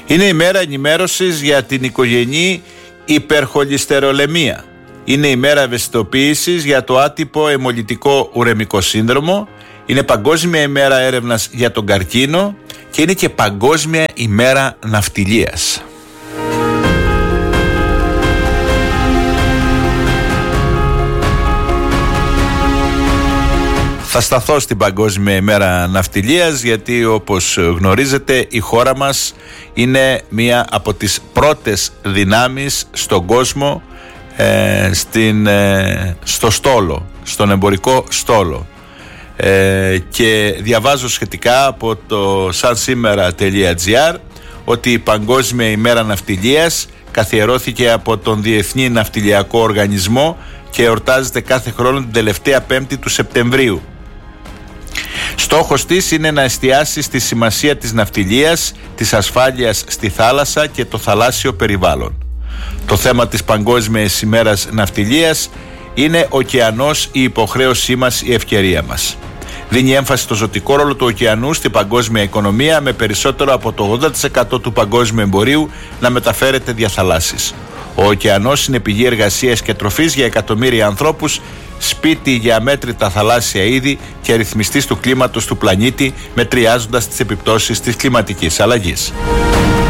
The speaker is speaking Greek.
Είναι η μέρα ενημέρωσης για την οικογενή υπερχολυστερολεμία. Είναι η μέρα ευαισθητοποίησης για το άτυπο αιμολυτικό ουρεμικό σύνδρομο. Είναι Παγκόσμια ημέρα έρευνας για τον καρκίνο και είναι και Παγκόσμια ημέρα ναυτιλίας. Θα σταθώ στην Παγκόσμια ημέρα ναυτιλίας, γιατί όπως γνωρίζετε η χώρα μας είναι μία από τις πρώτες δυνάμεις στον κόσμο στο στόλο, στον εμπορικό στόλο. Και διαβάζω σχετικά από το sansimera.gr ότι η Παγκόσμια ημέρα ναυτιλίας καθιερώθηκε από τον Διεθνή Ναυτιλιακό Οργανισμό και εορτάζεται κάθε χρόνο την τελευταία Πέμπτη του Σεπτεμβρίου. Στόχος της είναι να εστιάσει στη σημασία της ναυτιλίας, της ασφάλειας στη θάλασσα και το θαλάσσιο περιβάλλον. Το θέμα της Παγκόσμιας ημέρας ναυτιλίας είναι ο ωκεανός, η υποχρέωσή μας, η ευκαιρία μας. Δίνει έμφαση στο ζωτικό ρόλο του ωκεανού στην παγκόσμια οικονομία, με περισσότερο από το 80% του παγκόσμιου εμπορίου να μεταφέρεται διαθαλάσσης. Ο ωκεανός είναι πηγή εργασίας και τροφής για εκατομμύρια ανθρώπους, σπίτι για αμέτρητα θαλάσσια είδη και ρυθμιστής του κλίματος του πλανήτη, μετριάζοντας τις επιπτώσεις της κλιματικής αλλαγής.